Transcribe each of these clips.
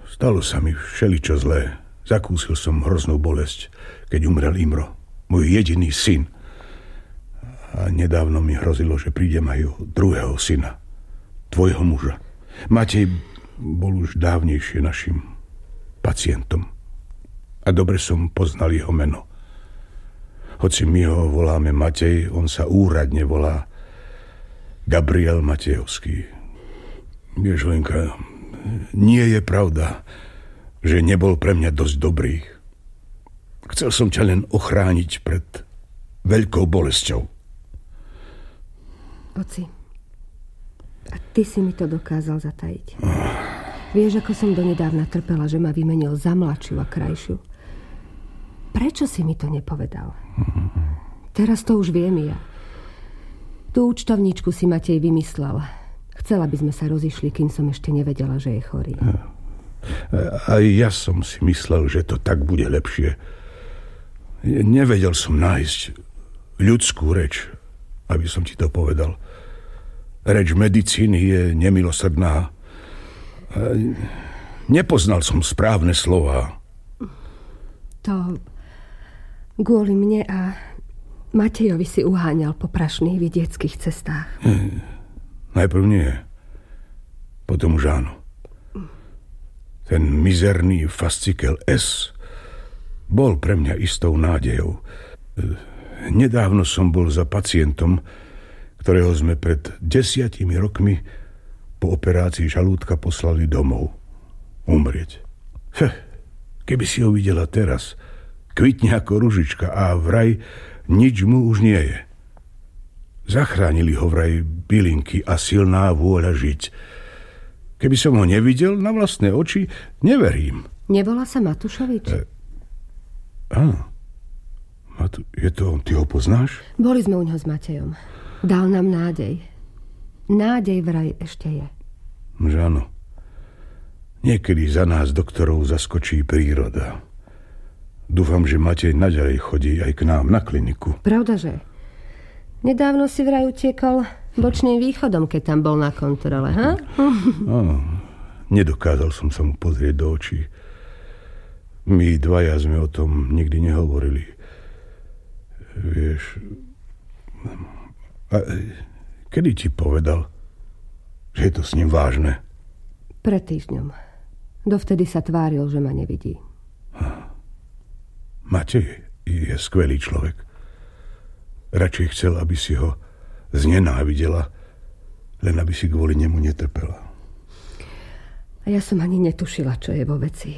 Stalo sa mi všeličo zlé. Zakúsil som hroznú bolesť, keď umrel Imro, môj jediný syn. A nedávno mi hrozilo, že príde aj o druhého syna, tvojho muža. Matej bol už dávnejšie našim pacientom. A dobre som poznal jeho meno. Hoci my ho voláme Matej, on sa úradne volá Gabriel Matejovský. Vieš, Lenka, nie je pravda, že nebol pre mňa dosť dobrý. Chcel som ťa len ochrániť pred veľkou bolesťou. Oci, a ty si mi to dokázal zatajiť. Vieš, ako som donedávna trpela, že ma vymenil za mladšiu a krajšiu. Prečo si mi to nepovedal? Teraz to už viem ja. Tú účtovníčku si Matej vymyslel. Chcela by sme sa rozišli, kým som ešte nevedela, že je chorý. Aj ja som si myslel, že to tak bude lepšie. Nevedel som nájsť ľudskú reč, aby som ti to povedal. Reč medicíny je nemilosrdná. Nepoznal som správne slová. To kvôli mne a Matejovi si uháňal po prašných vidieckých cestách. Najprv nie. Potom už áno. Ten mizerný fascikel S bol pre mňa istou nádejou. Nedávno som bol za pacientom, ktorého sme pred 10 rokmi po operácii žalúdka poslali domov. Umrieť. Keby si ho videla teraz, kvitne ako ružička a vraj nič mu už nie je. Zachránili ho vraj bylinky a silná vôľa žiť. Keby som ho nevidel na vlastné oči, neverím. Nevolá sa Matušovič? Áno. Je to on, ty ho poznáš? Boli sme u ňoho s Matejom. Dal nám nádej. Nádej vraj ešte je. Že áno. Niekedy za nás doktorov zaskočí príroda. Dúfam, že Matej naďalej chodí aj k nám na kliniku. Pravda, že? Nedávno si vraj utiekol bočným východom, keď tam bol na kontrole, ha? Áno. Nedokázal som sa mu pozrieť do očí. My dvaja sme o tom nikdy nehovorili. Vieš... A kedy ti povedal, že je to s ním vážne? Pred týždňom. Dovtedy sa tváril, že ma nevidí. Matej je skvelý človek. Radšej chcel, aby si ho znenávidela, len aby si kvôli nemu netrpela. A ja som ani netušila, čo je vo veci.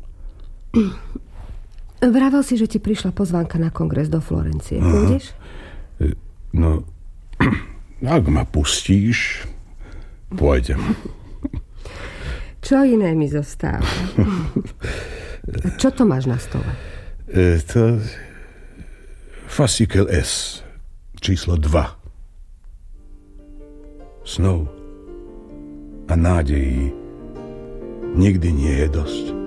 Vravel si, že ti prišla pozvánka na kongres do Florencie. Pôjdeš? No, ak ma pustíš, pôjdem. Čo iné mi zostáva? Čo to máš na stole? To fascikel S, číslo 2. Snov a nádejí nikdy nie je dosť.